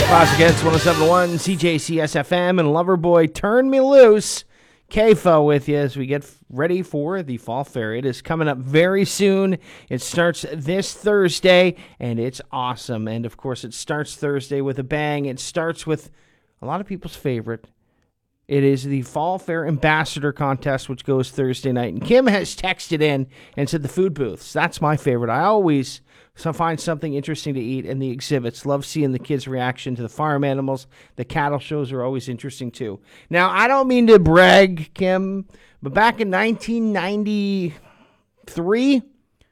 Classic Hits 107.1 CJCS FM and Loverboy Turn Me Loose. KFO with you as we get ready for the Fall Fair. It is coming up very soon. It starts this Thursday, and it's awesome. And, of course, it starts Thursday with a bang. It starts with a lot of people's favorite. It is the Fall Fair Ambassador Contest, which goes Thursday night. And Kim has texted in and said the food booths. That's my favorite. I always find something interesting to eat in the exhibits. Love seeing the kids' reaction to the farm animals. The cattle shows are always interesting, too. Now, I don't mean to brag, Kim, but back in 1993,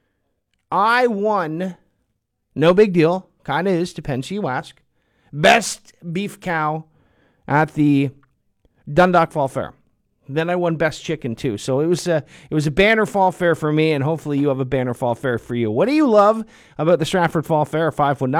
I won, no big deal, kind of is, depends who you ask, best beef cow at the Dundalk Fall Fair. Then I won Best Chicken, too. So it was a banner Fall Fair for me, and hopefully you have a banner Fall Fair for you. What do you love about the Stratford Fall Fair?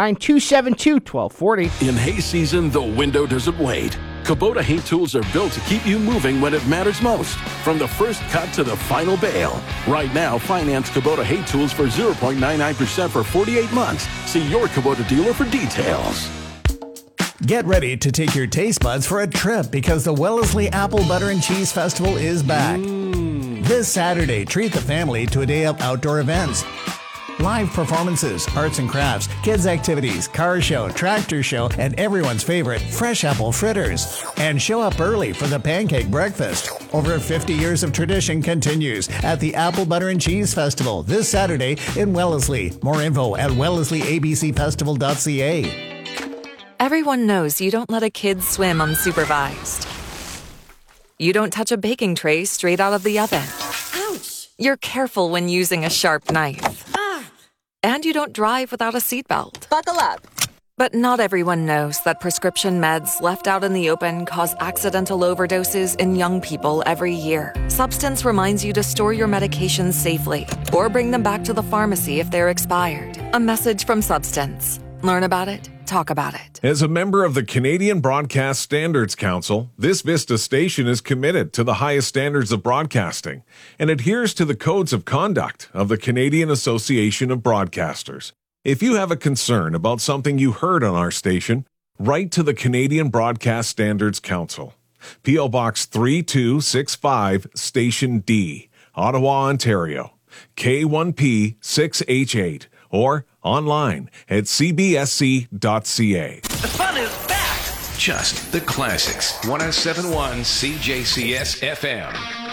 519-272-1240. In hay season, the window doesn't wait. Kubota hay tools are built to keep you moving when it matters most. From the first cut to the final bale. Right now, finance Kubota hay tools for 0.99% for 48 months. See your Kubota dealer for details. Get ready to take your taste buds for a trip because the Wellesley Apple Butter and Cheese Festival is back. This Saturday, treat the family to a day of outdoor events. Live performances, arts and crafts, kids activities, car show, tractor show, and everyone's favorite, fresh apple fritters. And show up early for the pancake breakfast. Over 50 years of tradition continues at the Apple Butter and Cheese Festival this Saturday in Wellesley. More info at wellesleyabcfestival.ca. Everyone knows you don't let a kid swim unsupervised. You don't touch a baking tray straight out of the oven. Ouch! You're careful when using a sharp knife. And you don't drive without a seatbelt. Buckle up. But not everyone knows that prescription meds left out in the open cause accidental overdoses in young people every year. Substance reminds you to store your medications safely or bring them back to the pharmacy if they're expired. A message from Substance. Learn about it. Talk about it. As a member of the Canadian Broadcast Standards Council, this Vista station is committed to the highest standards of broadcasting and adheres to the codes of conduct of the Canadian Association of Broadcasters. If you have a concern about something you heard on our station, write to the Canadian Broadcast Standards Council. P.O. Box 3265, Station D, Ottawa, Ontario, K1P 6H8, or online at cbsc.ca. The fun is back! Just the classics. 107.1 CJCS FM.